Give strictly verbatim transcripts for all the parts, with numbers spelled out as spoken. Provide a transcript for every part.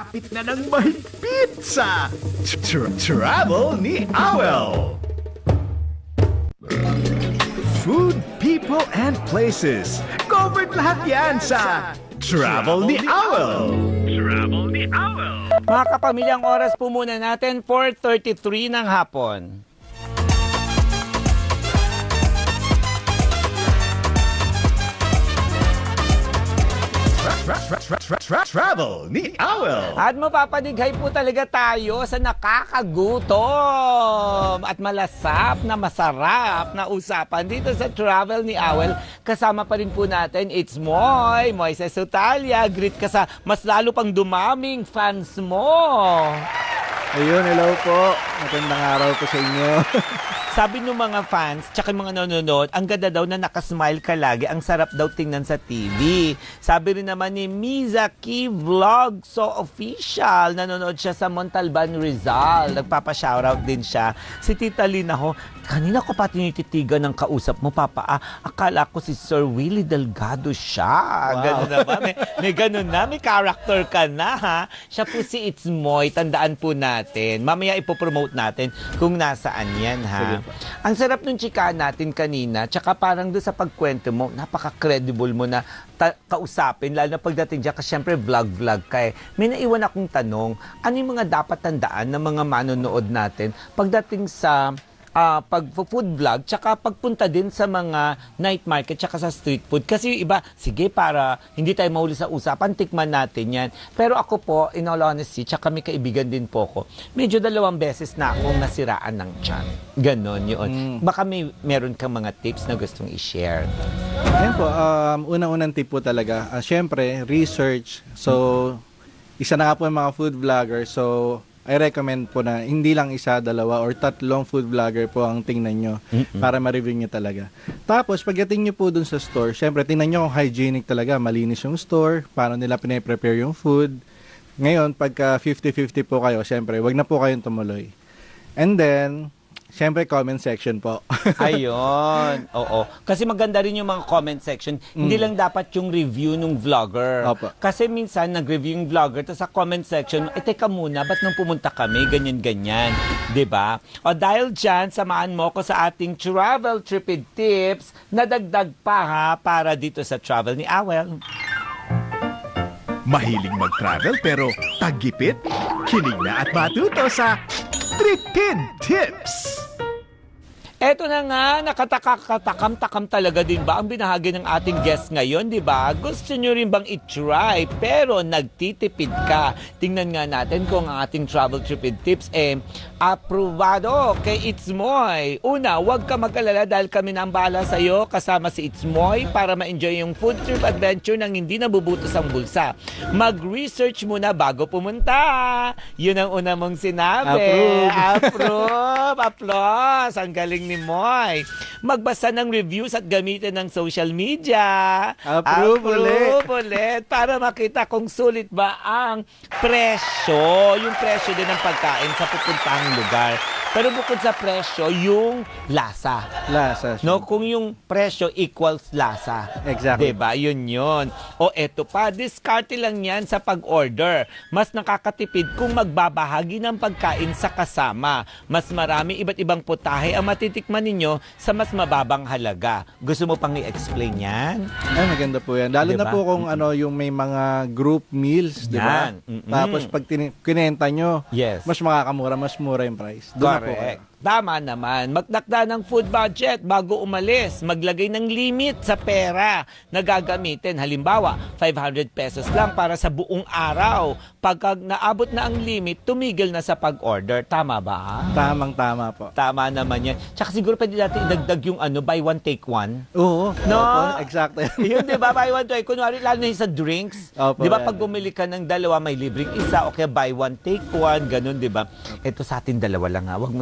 Malapit na ng mahigpit sa tra- Travel ni Awel. Food, people, and places. Covered lahat yan sa Travel ni Awel. Travel ni Awel. Mga kapamilyang, oras po muna natin, four thirty-three ng hapon. Tra- tra- tra- tra- Travel ni Awel. At mapapadighay po talaga tayo sa nakakagutom at malasap na masarap na usapan dito sa Travel ni Awel. Kasama pa rin po natin, it's Moy, Moises Sutalia. Greet ka sa mas lalo pang dumaming fans mo. Ayun, hello po. Magandang araw po sa inyo. Sabi ng mga fans, tsaka mga nanonood, ang ganda daw na nakasmile ka lagi. Ang sarap daw tingnan sa T V. Sabi rin naman ni Mizaki Vlog, so official. Nanonood siya sa Montalban, Rizal. Nagpapa-shoutout din siya. Si Tita Lynn ako, kanina ko pa tinititigan ng kausap mo, Papa. Ah, akala ko si Sir Willie Delgado siya. Wow. Ganun na ba? May, may ganun na. May character ka na, ha? Siya po si It's Moy. Tandaan po natin. Mamaya ipopromote natin kung nasaan yan, ha? Sige. Ang sarap nung chika natin kanina, tsaka parang doon sa pagkwento mo, napaka-credible mo na ta- kausapin, lalo na pagdating dyan, kasi syempre vlog-vlog ka eh. May naiwan akong tanong, ano yung mga dapat tandaan ng mga manonood natin pagdating sa Uh, pag food vlog, tsaka pagpunta din sa mga night market, tsaka sa street food. Kasi yung iba, sige, para hindi tayo mahuli sa usapan, tikman natin yan. Pero ako po, in all honesty, tsaka may kaibigan din po ko, medyo dalawang beses na akong nasiraan ng tiyan. Ganon yun. Mm. Baka may meron kang mga tips na gustong i-share. Ayan po, um, unang-unang tip po talaga, uh, syempre, research. So, isa na nga po yung mga food vlogger. So, I recommend po na hindi lang isa, dalawa, or tatlong food vlogger po ang tingnan nyo Mm-mm. para ma-review nyo talaga. Tapos, pagdating nyo po dun sa store, syempre, tingnan nyo kung hygienic talaga, malinis yung store, paano nila pinaprepare yung food. Ngayon, pagka fifty-fifty po kayo, syempre, wag na po kayong tumuloy. And then, syempre, comment section po. Ayun. Oo. Kasi maganda rin yung mga comment section. Mm. Hindi lang dapat yung review ng vlogger. Opo. Kasi minsan, nag-review yung vlogger, tapos sa comment section, eh, teka muna, ba't nung pumunta kami? Ganyan-ganyan. Diba? O dahil dyan, samahan mo ko sa ating travel tripid tips na dagdag pa ha, para dito sa Travel ni Awel. Mahiling mag-travel pero taggipit? Kinig na at matuto sa Tripid Tips! Eto na nga, nakatakatakam-takam talaga din ba ang binahagi ng ating guest ngayon, di ba? Gusto nyo rin bang i-try pero nagtitipid ka? Tingnan nga natin kung ang ating travel tripid tips eh aprobado kay It's Moy. Una, huwag ka mag-alala dahil kami na ang bahala sa'yo kasama si It's Moy para ma-enjoy yung food trip adventure nang hindi nabubutos ang bulsa. Mag-research muna bago pumunta. Yun ang una mong sinabi. Approve. Approve. Applause. Ang galing ni Moy. Magbasa ng reviews at gamitin ng social media. Approve, Approve ulit. Para makita kung sulit ba ang presyo. Yung presyo din ng pagkain sa pupuntahang lugar. Pero bukod sa presyo, yung lasa. Lasa. No, kung yung presyo equals lasa. Exactly. Diba? Yun yun. O eto pa, diskarte lang yan sa pag-order. Mas nakakatipid kung magbabahagi ng pagkain sa kasama. Mas marami iba't ibang putahe ang matitikman ninyo sa mas mababang halaga. Gusto mo pang i-explain yan? Ay, maganda po yan. Lalo Diba? na po kung ano yung may mga group meals, di ba? Yan. Mm-mm. Tapos pag tin- kinenta nyo, Yes. mas makakamura, mas mura yung price. Doon na po kayo. Correct. Tama naman. Magtakda ng food budget bago umalis. Maglagay ng limit sa pera na gagamitin. Halimbawa, five hundred pesos lang para sa buong araw. Pagka naabot na ang limit, tumigil na sa pag-order. Tama ba? Tamang-tama po. Tama naman yan. Tsaka siguro pwede natin idagdag yung ano, buy one, take one. Oo. No? Opo, exactly. Yun, di ba? Buy one, take one. Kunwari, lalo na yung sa drinks. Opo, Di ba? yan. Pag bumili ka ng dalawa, may libreng isa. Okay, buy one, take one. Ganun, di ba? Ito sa atin dalawa lang ha. Huwag mo sasabihin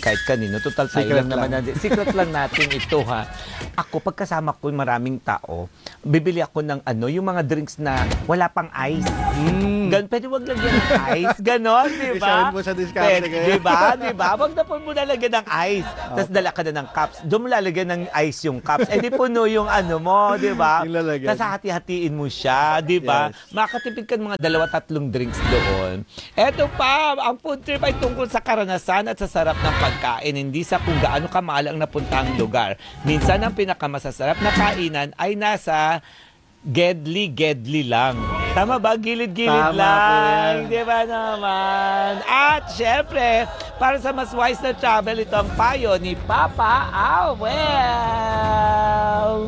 kahit kanino. Total tayo Secret lang naman lang. natin. Secret lang natin ito ha. Ako, pagkasama ko yung maraming tao, bibili ako ng ano, yung mga drinks na wala pang ice. Mm. Gan, pwede wag lagyan ng ice. Ganon, di Isa ba? rin po sa discount Pwede, kayo. di ba? Di ba? Wag na po mo lalagyan ng ice. Tapos dala ka na ng cups. Doon mo lalagyan ng ice yung cups. Eh di puno yung ano mo, di ba? Yung lalagyan. Tapos hati-hatiin mo siya, di ba? Yes. Makakatipid ka ng mga dalawa, tatlong drinks doon. Eto pa, ang food trip ay tungkol sa karanasan at sa sarap ng pagkain, hindi sa kung gaano kamahal ang napuntahang lugar. Minsan ang pinakamasasarap na kainan ay nasa gedli-gedli lang. Tama ba? Gilid-gilid Tama po lang. yan. Di ba naman? At syempre, para sa mas wise na travel, ito ang payo ni Papa Awel.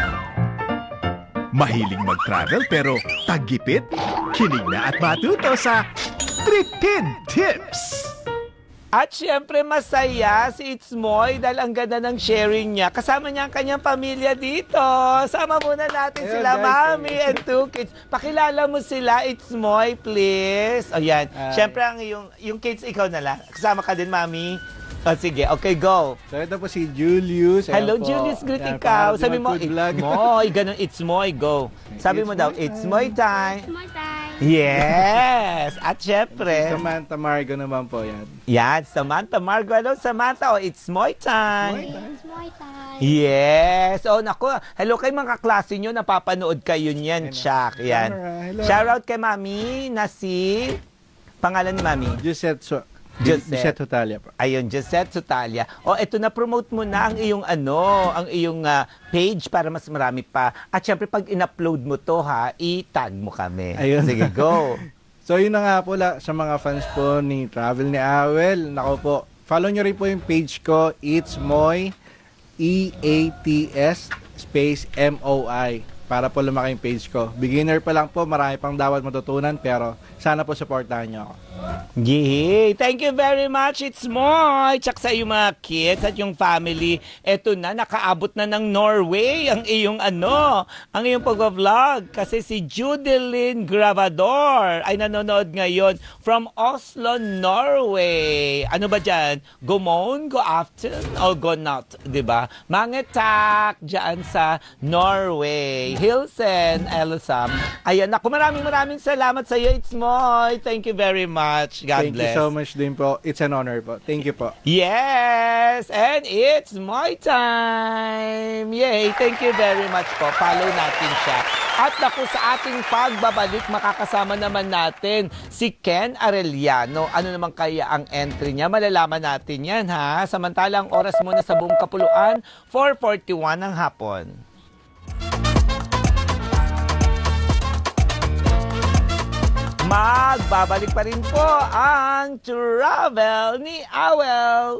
Mahilig mag-travel pero taggipit? Kinig na at matuto sa Tripid Tips! At syempre masaya si It's Moy dahil ang ganda ng sharing niya. Kasama niya ang kanyang pamilya dito. Sama muna natin Ayun, sila, guys. Mami and two kids. Pakilala mo sila, It's Moy, please. O yan. Hi. Syempre ang yung, yung kids, ikaw na lang. Kasama ka din, Mami. O sige, okay, go. So ito po si Julius. Ayan Hello, po. Julius. Greet Ayan, ikaw. pangarap Sabi ni mo, Mag-Food It's Vlog. Moy. Ganun, It's Moy, go. Sabi It's mo daw, Moy It's time. Moy time. More time. Yes. At syempre, Samantha Margo naman po yan. yan, Samantha Margo. Hello, Samantha. O, It's Moy time. It's more time. Yes. Oh, naku. Hello kay mga klase nyo. Napapanood kayo niyan, Chuck. Yan. Camera, hello. Shoutout kay Mami na si... Pangalan ni Mami? Josette so, Josette. Josette Hotalia po. Ayun, Josette Sutalia. O, eto na, promote mo na ang iyong ano, ang iyong ah, page para mas marami pa. At syempre, pag in-upload mo to, ha, i-tag mo kami. Ayun. Sige, go. So yun na nga po la, sa mga fans po ni Travel ni Awel. Nako po, follow nyo rin po yung page ko. It's Moy, E A T S space M O I. Para po lumaki yung page ko. Beginner pa lang po, marami pang dapat matutunan. Pero sana po supportahan nyo ako. Yay! Thank you very much. It's Moy. Tsak sa iyong mga kids at yung family. Eto na, nakaabot na ng Norway ang iyong ano, ang iyong pag-vlog. Kasi si Judelyn Gravador ay nanonood ngayon from Oslo, Norway. Ano ba dyan? Go moon, go after, o go not, di ba? Mangetak dyan sa Norway. Hilsen, Elisam. Ayan, ako maraming maraming salamat sa iyo. It's Moy. Thank you very much. God Thank bless. you so much din po. It's an honor po. Thank you po. Yes! And it's my time! Yay! Thank you very much po. Follow natin siya. At naku, sa ating pagbabalik, makakasama naman natin si Ken Arellano. Ano naman kaya ang entry niya? Malalaman natin yan, ha? Samantalang oras muna sa buong kapuluan, four forty-one ng hapon. Magbabalik pa rin po ang Travel ni Awel.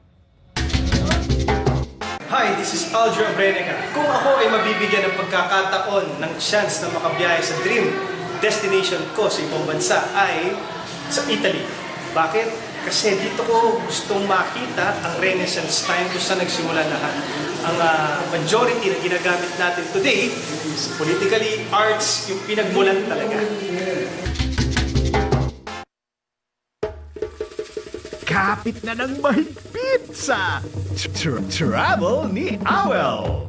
Hi, this is Aljo Abrenica. Kung ako ay mabibigyan ng pagkakataon ng chance na makabiyahe sa dream destination ko sa ibang bansa ay sa Italy. Bakit? Kasi dito ko gustong makita ang Renaissance time kung saan nagsimula lahat. Ang uh, majority na ginagamit natin today is politically, arts, yung pinagmulan talaga. Kapit na ng mahigpit sa Tra- Travel ni Awel.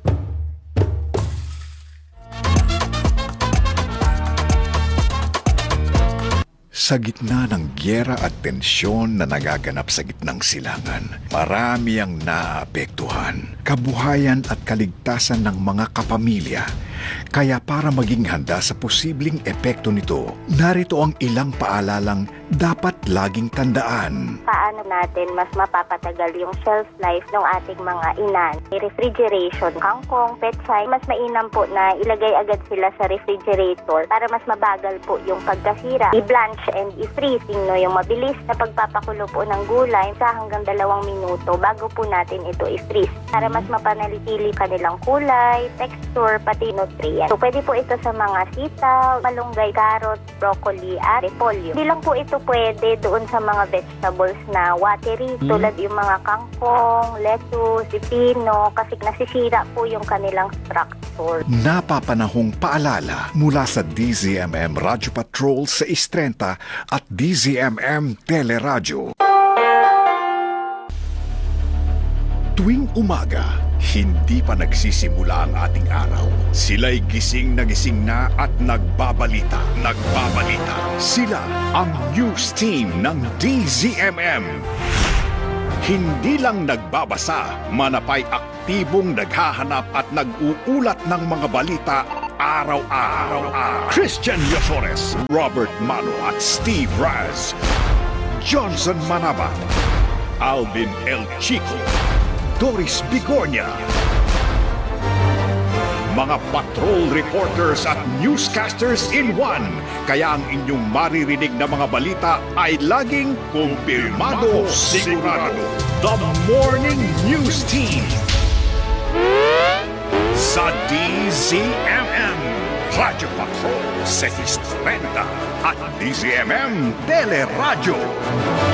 Sa gitna ng gyera at tensyon na nagaganap sa gitnang silangan, marami ang naapektuhan, kabuhayan at kaligtasan ng mga kapamilya. Kaya para maging handa sa posibleng epekto nito, narito ang ilang paalalang dapat laging tandaan. Paano natin mas mapapatagal yung shelf life ng ating mga inan? Refrigeration, kangkong, pechay, mas mainam po na ilagay agad sila sa refrigerator para mas mabagal po yung pagkasira. I-blanch and i-freezing, no, yung mabilis na pagpapakulo po ng gulay sa hanggang dalawang minuto bago po natin ito i-freeze para mas mapanalitili kanilang kulay, texture, pati nutrient. So, pwede po ito sa mga sitaw, malunggay, carrot, broccoli, at repolyo. Hindi lang po ito pwede doon sa mga vegetables na watery, mm. tulad yung mga kangkong, lettuce, pipino, kasi nasisira po yung kanilang structure. Napapanahong paalala mula sa D Z M M Radio Patrol sa Istrenta at D Z M M Teleradyo. Tuwing umaga, hindi pa nagsisimula ang ating araw. Sila'y gising na gising na at nagbabalita. Nagbabalita. Sila ang news team ng D Z M M. Hindi lang nagbabasa, manapay aktibong naghahanap at nag-uulat ng mga balita araw-araw. Christian Yosores, Robert Mano at Steve Raz, Johnson Manabat, Alvin El Chico, Doris Bigornia, mga patrol reporters at newscasters in one. Kaya ang inyong maririnig na mga balita ay laging kumpirmado, sigurado. The Morning News Team sa D Z M M, Radyo Patrol six thirty at D Z M M Teleradyo.